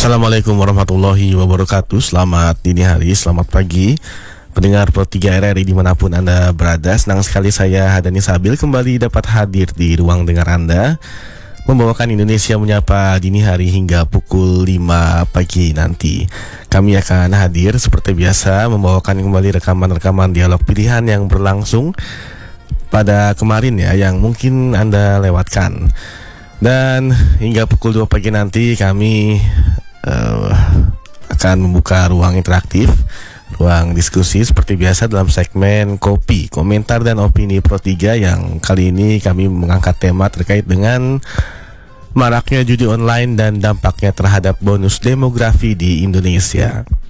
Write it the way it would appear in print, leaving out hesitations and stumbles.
Assalamualaikum warahmatullahi wabarakatuh. Selamat dini hari, selamat pagi pendengar Pro 3 RRI dimanapun Anda berada. Senang sekali saya Hadani Sabil kembali dapat hadir di ruang dengar Anda, membawakan Indonesia Menyapa dini hari hingga pukul 5 pagi nanti. Kami akan hadir seperti biasa membawakan kembali rekaman-rekaman dialog pilihan yang berlangsung pada kemarin ya, yang mungkin Anda lewatkan. Dan hingga pukul 2 pagi nanti kami akan membuka ruang interaktif, ruang diskusi seperti biasa dalam segmen Kopi, Komentar dan Opini Pro 3, yang kali ini kami mengangkat tema terkait dengan maraknya judi online dan dampaknya terhadap bonus demografi di Indonesia.